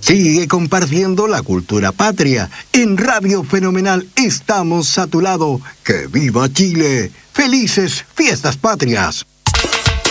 Sigue compartiendo la cultura patria. En Radio Fenomenal estamos a tu lado. ¡Que viva Chile! ¡Felices Fiestas Patrias!